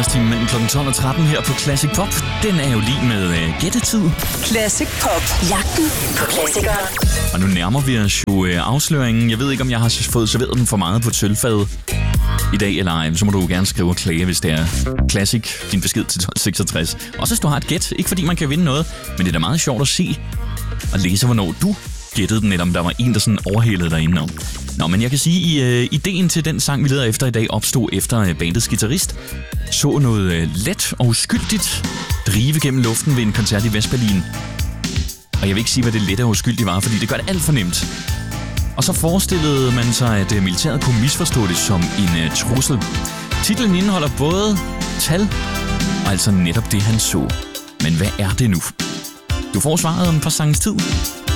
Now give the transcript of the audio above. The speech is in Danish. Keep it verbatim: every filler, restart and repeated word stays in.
time mellem klokken tolv og tretten her på Classic Pop. Den er jo lige med uh, gættetid. Classic Pop. Jagten på klassikere. Og nu nærmer vi os jo uh, afsløringen. Jeg ved ikke, om jeg har fået serveret den for meget på et sølvfad i dag, eller ej. Så må du gerne skrive og klage, hvis det er Classic, din besked til tolv seksogtres. Også hvis du har et gæt. Ikke fordi man kan vinde noget, men det er da meget sjovt at se og læse, hvornår du gættede den, eller om der var en, der sådan overhælede dig indenom. Nå, men jeg kan sige, at uh, ideen til den sang, vi leder efter i dag, opstod efter uh, bandets guitarist så noget uh, let og uskyldigt drive gennem luften ved en koncert i Vestberlin. Og jeg vil ikke sige, hvad det lette og uskyldige var, fordi det gør det alt for nemt. Og så forestillede man sig, at uh, militæret kunne misforstå det som en uh, trussel. Titlen indeholder både tal og altså netop det, han så. Men hvad er det nu? Du får svaret om et par sangens tid.